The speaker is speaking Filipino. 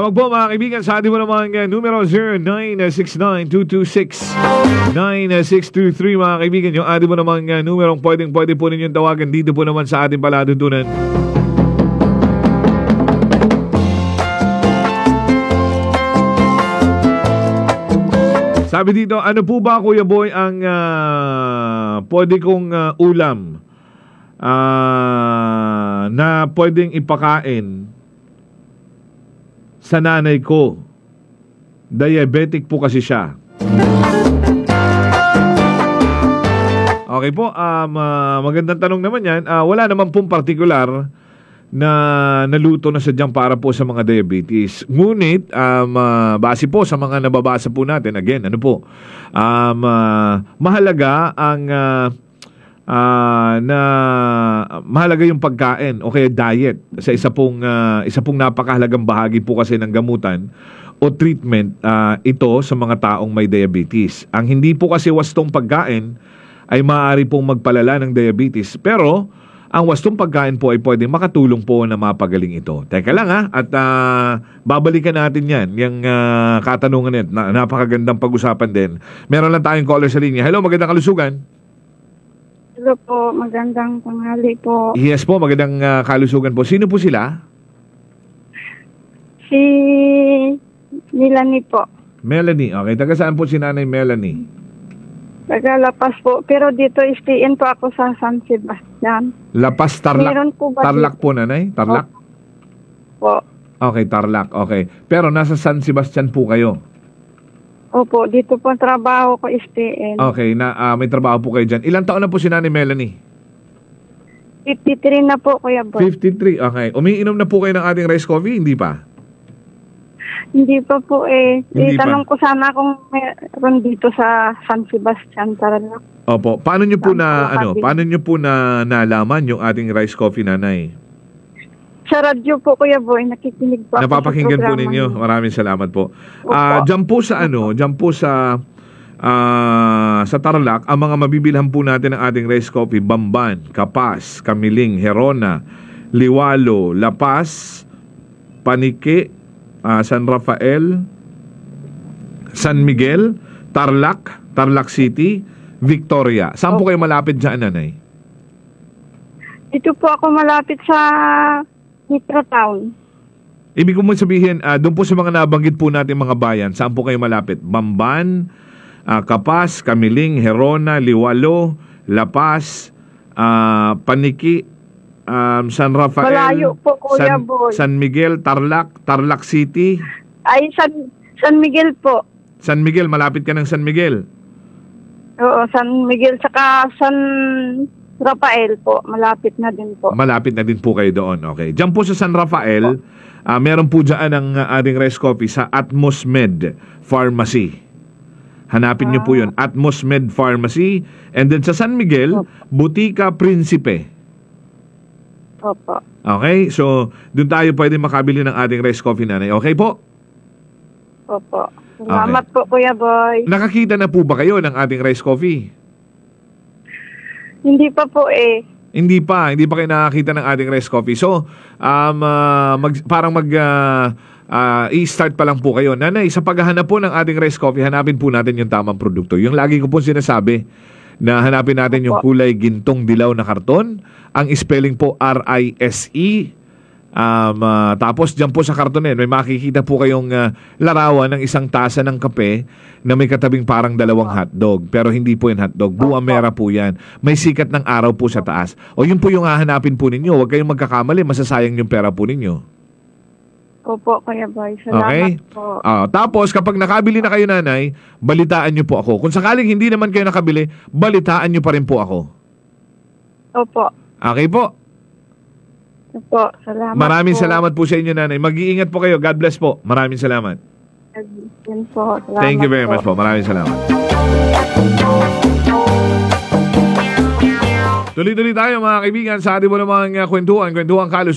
Tawag po mga kaibigan sa ating mo naman numero 0969-226-9623 mga kaibigan. Yung ating mo naman numero pwede po ninyong tawagan dito po naman sa ating palatuntunan. Sabi dito, ano po ba Kuya Boy ang pwede kong ulam na pwedeng ipakain sa nanay ko? Diabetic po kasi siya. Okay po, magandang tanong naman yan. Wala naman pong partikular na naluto na sadyang para po sa mga diabetes. Ngunit, base po sa mga nababasa po natin, again, ano po, mahalaga ang mahalaga yung pagkain o kaya diet sa isa pong napakahalagang bahagi po kasi ng gamutan o treatment ito sa mga taong may diabetes. Ang hindi po kasi wastong pagkain ay maaari pong magpalala ng diabetes, pero ang wastong pagkain po ay pwedeng makatulong po na mapagaling ito. Teka lang at babalikan natin yan, yung katanungan nito, napakagandang pag-usapan din. Meron lang tayong caller sa linya. Hello, magandang kalusugan. Hello po, magandang tanghali po. Yes po, magandang kalusugan po. Sino po sila? Si Melanie po. Melanie, okay. Taga saan po si Nanay Melanie? Taga Lapas po. Pero dito STN po ako sa San Sebastian. Lapas, Tarlac. Meron po ba Tarlac po, Nanay? Tarlac? Po. Okay, Tarlac. Okay. Pero nasa San Sebastian po kayo? Opo, dito po trabaho ko STN. Okay, may trabaho po kayo dyan. Ilang taon na po si Nanay Melanie? 53 na po, Kuya Boy. 53, okay. Umiinom na po kayo ng ating rice coffee? Hindi pa? Hindi pa po Hindi pa. Tanong ko sana kung meron dito sa San Sebastian, Tarlac. Opo. Paano nyo po Saan po paano nyo po nalaman yung ating rice coffee, Nanay? Sa radyo po, Kuya Boy, nakikinig po ako Napapakinggan sa po programa ninyo. niyo. Maraming salamat po. Opo. Diyan po sa Tarlac, ang mga mabibilhan po natin ng ating rice coffee, Bamban, Kapas, Kamiling, Herona, Liwalo, Lapas, Paniki, San Rafael, San Miguel, Tarlac, Tarlac City, Victoria. Saan po kayo malapit dyan, Nanay? Dito po ako malapit sa Metro Town. Ibig ko mo sabihin, doon po sa mga nabanggit po natin mga bayan, saan po kayo malapit? Bamban, Kapas, Kamiling, Herona, Liwalo, Lapas, Paniki, San Rafael, Malayo po, Kuya Boy. San Miguel, Tarlac, Tarlac City. Ay, San Miguel po. San Miguel, malapit ka ng San Miguel. Oo, San Miguel, saka San Rafael po. Malapit na din po. Malapit na din po kayo doon. Okay. Diyan po sa San Rafael, meron po dyan ang ating rice coffee sa Atmosmed Pharmacy. Hanapin nyo po yun. Atmosmed Pharmacy. And then sa San Miguel, Butika Principe. Opo. Okay? So, doon tayo pwede makabili ng ating rice coffee, Nanay. Okay po? Opo. Salamat po, Kuya Boy. Nakakita na po ba kayo ng ating rice coffee? Hindi pa po Hindi pa kayo nakakita ng ating rice coffee. So, i-start pa lang po kayo. Nanay, sa paghahanap po ng ating rice coffee, hanapin po natin yung tamang produkto. Yung lagi ko po sinasabi na hanapin natin yung kulay gintong dilaw na karton. Ang spelling po RISE. Tapos dyan po sa karton may makikita po kayong larawan ng isang tasa ng kape na may katabing parang dalawang hotdog. Pero hindi po yung hotdog. Buamera po yan. May sikat ng araw po sa taas. O yun po yung hahanapin po ninyo. Huwag kayong magkakamali. Masasayang yung pera po ninyo. Opo, Kuya Boy. Salamat Okay? po. Tapos kapag nakabili na kayo, Nanay, balitaan nyo po ako. Kung sakaling hindi naman kayo nakabili, balitaan nyo pa rin po ako. Opo. Okay po? Opo. Salamat Maraming po. salamat po sa inyo, Nanay. Mag-iingat po kayo. God bless po. Maraming salamat. Yan po. Salamat Thank you very much po. Maraming salamat. Tuloy-tuloy tayo mga kaibigan sa ating mo namang kwentuhan kalusugan.